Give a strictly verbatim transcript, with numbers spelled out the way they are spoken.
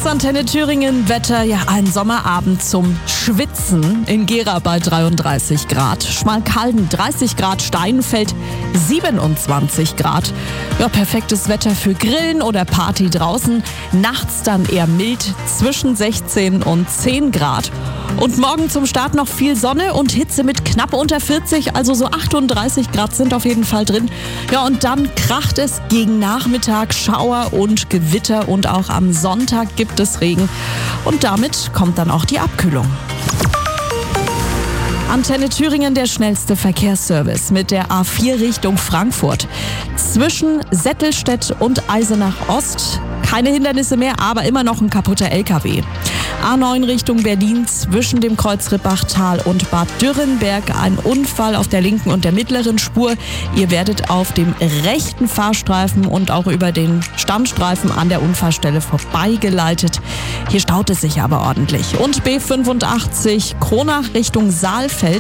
Das Antenne Thüringen Wetter, ja, ein Sommerabend zum Schwitzen. In Gera bei dreiunddreißig Grad, Schmalkalden dreißig Grad, Steinfeld siebenundzwanzig Grad. Ja, perfektes Wetter für Grillen oder Party draußen. Nachts dann eher mild, zwischen sechzehn und zehn Grad. Und morgen zum Start noch viel Sonne und Hitze mit knapp unter vierzig, also so achtunddreißig Grad sind auf jeden Fall drin. Ja, und dann kracht es gegen Nachmittag, Schauer und Gewitter und auch am Sonntag gibt es Regen. Und damit kommt dann auch die Abkühlung. Antenne Thüringen, der schnellste Verkehrsservice mit der A vier Richtung Frankfurt. Zwischen Settelstedt und Eisenach Ost keine Hindernisse mehr, aber immer noch ein kaputter L K W. A neun Richtung Berlin zwischen dem Kreuz Rippachtal und Bad Dürrenberg ein Unfall auf der linken und der mittleren Spur. Ihr werdet auf dem rechten Fahrstreifen und auch über den Standstreifen an der Unfallstelle vorbeigeleitet. Hier staut es sich aber ordentlich. Und B fünfundachtzig Kronach Richtung Saalfeld.